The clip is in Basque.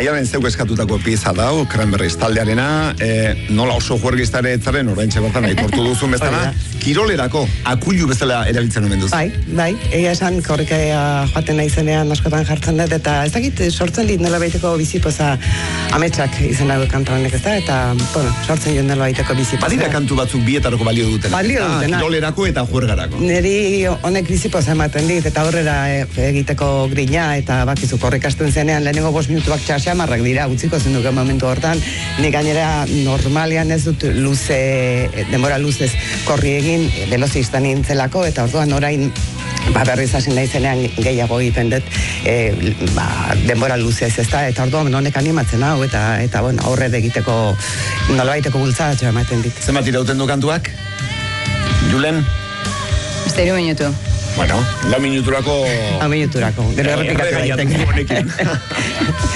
Maialen zeuk eskatutako pieza dau, Cranberries taldearena, nola oso juergistare etzaren, oraintxe bertan aitortu duzun bezala, kirolerako, akullu bezala erabiltzen omen duzu. Bai, egia esan korrika joaten naizenean askotan jartzen dut, eta ez dakit sortzen dit nola baiteko bizipoza ametsak izena du kantu honek, ezta? Eta, bueno, sortzen joan nola baiteko bizipoza. Badira kantu batzuk bietarako balio dutena. Balio dutena. Kirolerako eta juergarako. Neri honek bizipoza ematen dit, eta aurrera egiteko grina, eta bakizu korrikasten zenean lehenengo 5 minutuak txamarrak dira, utziko zen duke momentu hortan, ni gainera normalean ez dut denbora luzez korri egin, velozista nintzelako, eta orduan orain berriz hasi naizenean gehiago egiten dut denbora luzez, ezta, eta orduan honek animatzen hau, eta bueno, aurrera egiteko nolabaiteko bultzatxo ematen dit. Zenbat irauten du kantuak? Julen? 3 minutu. Bueno, 4 minuturako... Gero errepikatu daiteke.